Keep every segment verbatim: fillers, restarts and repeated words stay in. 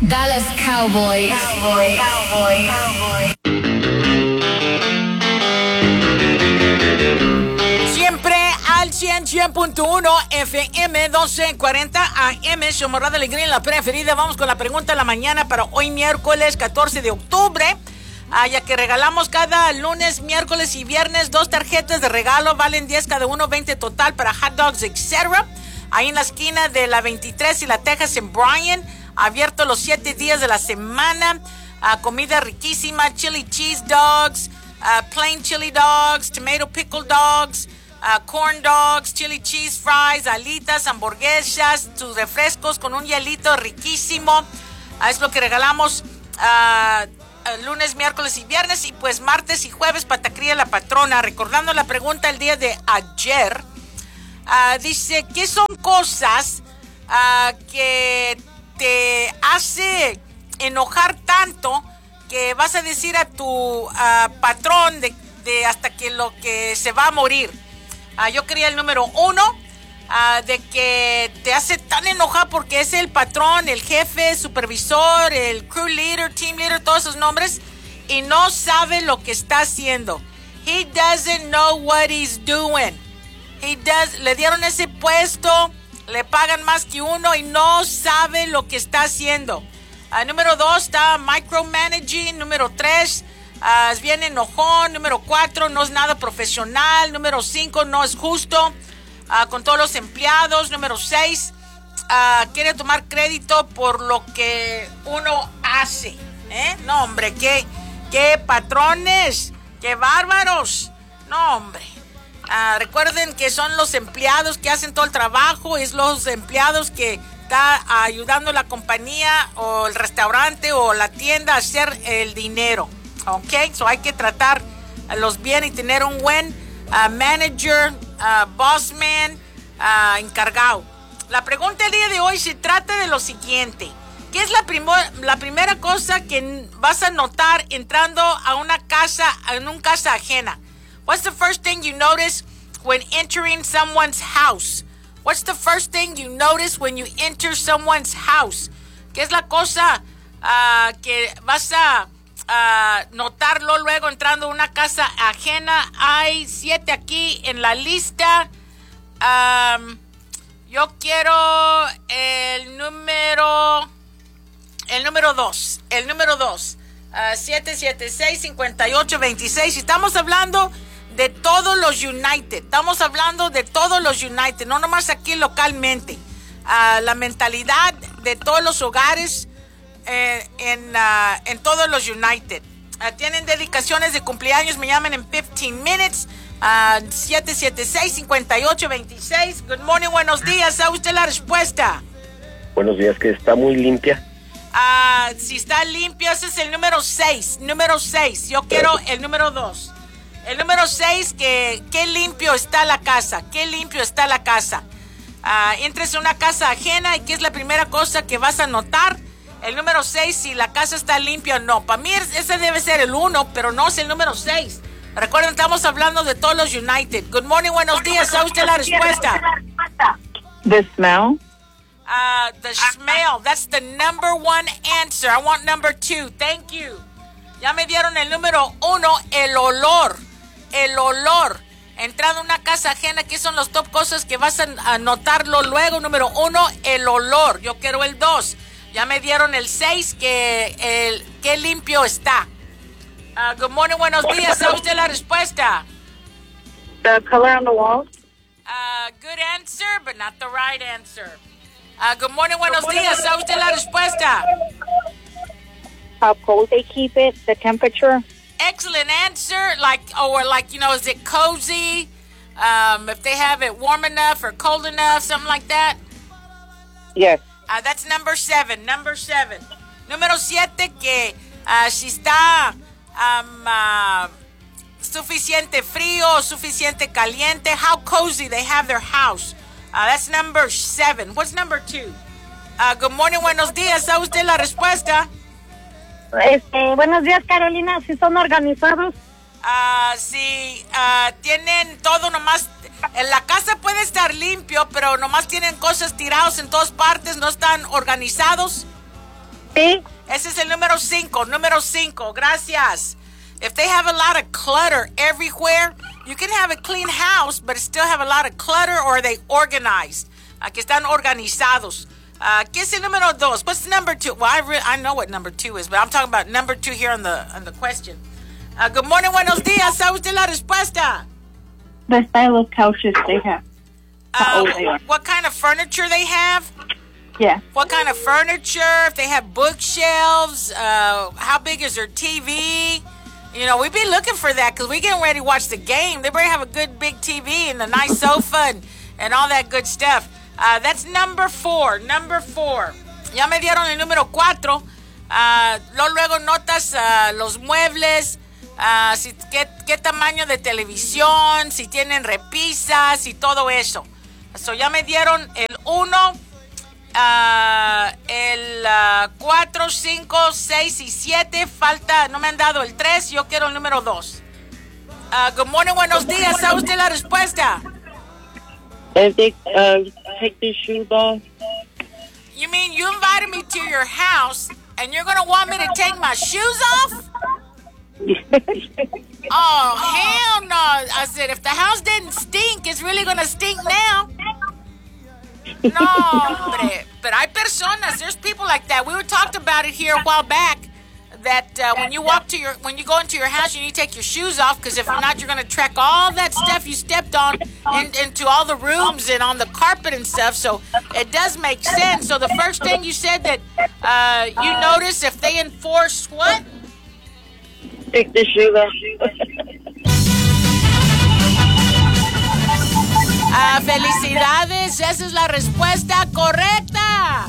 Dallas Cowboys. Cowboy, cowboy, cowboy. Siempre al cien, cien punto uno F M, doce cuarenta A M, su morada alegría en la preferida. Vamos con la pregunta de la mañana para hoy miércoles catorce de octubre. Ah, ya que regalamos cada lunes, miércoles y viernes dos tarjetas de regalo, valen diez cada uno, veinte total para hot dogs, etcétera. Ahí en la esquina de la veintitrés y la Texas en Bryan, abierto los siete días de la semana. Uh, comida riquísima, chili cheese dogs, uh, plain chili dogs, tomato pickle dogs, uh, corn dogs, chili cheese fries, alitas, hamburguesas, sus refrescos con un hielito riquísimo. Uh, es lo que regalamos uh, uh, lunes, miércoles y viernes, y pues martes y jueves para Taquería La Patrona. Recordando la pregunta el día de ayer, uh, dice, ¿qué son cosas uh, que te hace enojar tanto que vas a decir a tu uh, patrón de, de hasta que lo que se va a morir? Uh, yo quería el número uno, uh, de que te hace tan enojar porque es el patrón, el jefe, supervisor, el crew leader, team leader, todos esos nombres, y no sabe lo que está haciendo. He doesn't know what he's doing. He does, le dieron ese puesto, le pagan más que uno y no sabe lo que está haciendo. Uh, número dos está micromanaging. Número tres, uh, es bien enojón. Número cuatro, no es nada profesional. Número cinco, no es justo uh, con todos los empleados. Número seis, uh, quiere tomar crédito por lo que uno hace. ¿Eh? No, hombre, qué, qué patrones, qué bárbaros. No, hombre. Uh, recuerden que son los empleados que hacen todo el trabajo, es los empleados que está ayudando a la compañía o el restaurante o la tienda a hacer el dinero, ¿ok? So hay que tratarlos bien y tener un buen uh, manager, uh, boss man, uh, encargado. La pregunta del día de hoy se trata de lo siguiente: ¿qué es la, primo- la primera cosa que vas a notar entrando a una casa, en una casa ajena? What's the first thing you notice when entering someone's house? What's the first thing you notice when you enter someone's house? ¿Qué es la cosa uh, que vas a uh, notarlo luego entrando a una casa ajena? Hay siete aquí en la lista. Um, yo quiero el número, el número dos, el número dos. Uh, siete siete seis, cinco ocho dos seis. Estamos hablando de todos los United. Estamos hablando de todos los United, no nomás aquí localmente. Uh, la mentalidad de todos los hogares eh, en, uh, en todos los United. Uh, tienen dedicaciones de cumpleaños, me llaman en quince minutes. Uh, siete siete seis, cinco ocho dos seis. Good morning, buenos días. ¿Sabe usted la respuesta? Buenos días, que está muy limpia. Uh, si está limpio, ese es el número seis. Número seis. Yo quiero el número dos. El número seis, que qué limpio está la casa. Qué limpio está la casa. Uh, entres en una casa ajena y qué es la primera cosa que vas a notar. El número seis, si la casa está limpia o no. Para mí ese debe ser el uno, pero no es el número seis. Recuerden, estamos hablando de todos los United. Good morning, buenos días. ¿Sabe usted la respuesta? The smell. Uh, the smell. That's the number one answer. I want number two. Thank you. Ya me dieron el número uno, el olor. El olor. Entrando a una casa ajena, ¿qué son las top cosas que vas a, a notarlo luego? Número uno, el olor. Yo quiero el dos. Ya me dieron el seis, que el qué limpio está. Uh, good morning, buenos días. ¿Sabe usted la respuesta? The color on the walls. Uh, good answer, but not the right answer. Uh, good morning, buenos días. ¿Sabe usted la respuesta? How cold they keep it, the temperature. Excellent answer. Like, or like, you know, is it cozy? Um, if they have it warm enough or cold enough, something like that. Yes. Uh, that's number seven. Number seven. Número siete, que uh, si está um, uh, suficiente frío, suficiente caliente. How cozy they have their house. Uh, that's number seven. What's number two? Uh, good morning, buenos días. ¿Sabe usted la respuesta? Este, buenos días, Carolina. ¿Si son organizados? Uh, si uh, tienen todo nomás. En la casa puede estar limpio, pero nomás tienen cosas tiradas en todas partes, no están organizados. Sí. Ese es el número cinco. Número cinco. Gracias. If they have a lot of clutter everywhere, you can have a clean house, but still have a lot of clutter, or are they organized? Uh, que están organizados. Uh, ¿Qué es el número dos? What's number two? Well, I, re- I know what number two is, but I'm talking about number two here on the, on the question. Uh, good morning, buenos días. ¿Sabe usted la respuesta? The style of couches they have. How Uh, old they are. what kind of furniture they have? Yeah. What kind of furniture? If they have bookshelves? Uh, how big is their T V? You know, we've been looking for that because we're getting ready to watch the game. They better have a good big T V and a nice sofa and, and all that good stuff. Uh, that's number four. Number four. Ya me dieron el número cuatro. Uh, luego, luego notas uh, los muebles. Uh, si, qué, qué tamaño de televisión, si tienen repisas y todo eso. So ya me dieron el uno, uh, el cuatro, cinco, seis y siete. Falta, no me han dado el tres, yo quiero el número dos. Uh, good morning, buenos días. ¿Sabe usted la respuesta? If they uh, take their shoes off. You mean you invited me to your house and you're going to want me to take my shoes off? Oh, hell no. I said, if the house didn't stink, it's really going to stink now. No, hombre. But hay personas, there's people like that. We were talked about it here a while back, that uh, when you walk to your, when you go into your house, you need to take your shoes off, because if not, you're going to track all that stuff you stepped on in, into all the rooms and on the carpet and stuff. So it does make sense. So the first thing you said that uh, you notice if they enforce what? Take the shoes off. Ah, felicidades, esa es la respuesta correcta.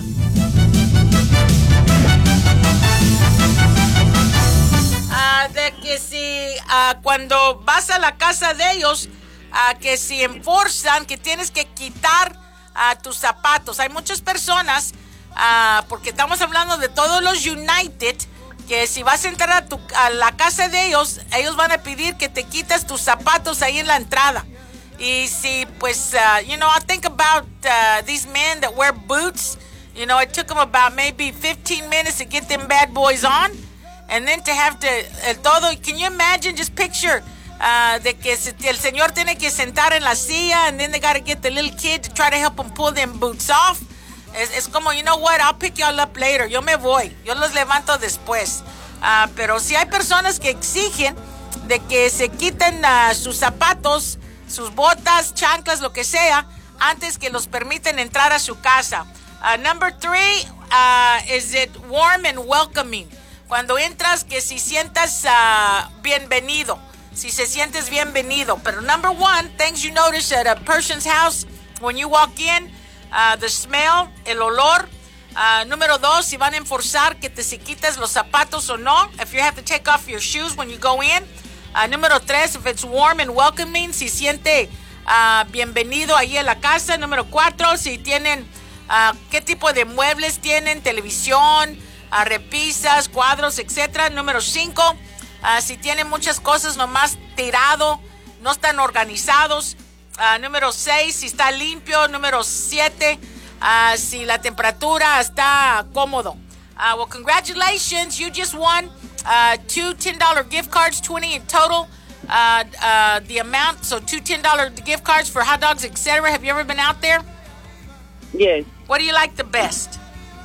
Ah, de que si ah, cuando vas a la casa de ellos, ah, que si enforzan que tienes que quitar ah, tus zapatos. Hay muchas personas, ah, porque estamos hablando de todos los United, que si vas a entrar a, tu, a la casa de ellos, ellos van a pedir que te quites tus zapatos ahí en la entrada. Y si, pues, uh, you know, I think about uh, these men that wear boots. You know, it took them about maybe fifteen minutes to get them bad boys on. And then to have to, el todo, can you imagine, just picture, uh, de que se, el señor tiene que sentar en la silla, and then they got to get the little kid to try to help him pull them boots off. Es, es como, you know what, I'll pick y'all up later. Yo me voy. Yo los levanto después. Uh, pero si hay personas que exigen de que se quiten uh, sus zapatos, sus botas, chanclas, lo que sea, antes que los permiten entrar a su casa. Uh, number three, uh, is it warm and welcoming? Cuando entras, que si sientas uh, bienvenido. Si se sientes bienvenido. Pero number one, things you notice at a person's house when you walk in, uh, the smell, el olor. Uh, número dos, si van a enforzar que te si quitas los zapatos o no. If you have to take off your shoes when you go in. Uh, número tres, if it's warm and welcoming, si siente uh, bienvenido ahí en la casa. Número cuatro, si tienen, uh, qué tipo de muebles tienen, televisión, uh, repisas, cuadros, etcétera. Número cinco, uh, si tienen muchas cosas nomás tirado, no están organizados. Uh, número seis, si está limpio. Número siete, uh, si la temperatura está cómodo. Uh, well, congratulations, you just won uh, two ten dollar gift cards, twenty in total. Uh, uh, the amount, so two ten dollar gift cards for hot dogs, et cetera. Have you ever been out there? Yes. What do you like the best?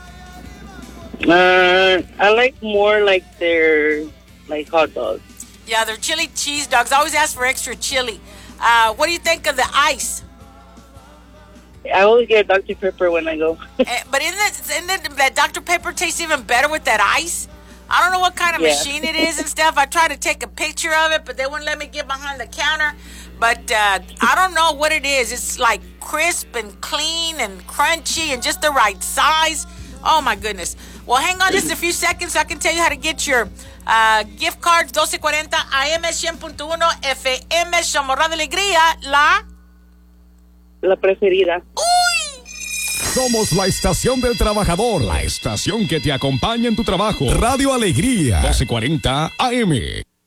Uh, I like more like their like hot dogs. Yeah, they're chili cheese dogs. I always ask for extra chili. Uh, what do you think of the ice? I always get Doctor Pepper when I go. uh, but isn't, it, isn't it that Doctor Pepper tastes even better with that ice? I don't know what kind of Yeah. machine it is and stuff. I tried to take a picture of it, but they wouldn't let me get behind the counter. But uh, I don't know what it is. It's like crisp and clean and crunchy and just the right size. Oh, my goodness. Well, hang on just a few seconds so I can tell you how to get your uh, gift cards. twelve forty A M one hundred point one F M. Somos Radio Alegría, la... La preferida. ¡Uy! Somos la estación del trabajador, la estación que te acompaña en tu trabajo. Radio Alegría, doce cuarenta A M.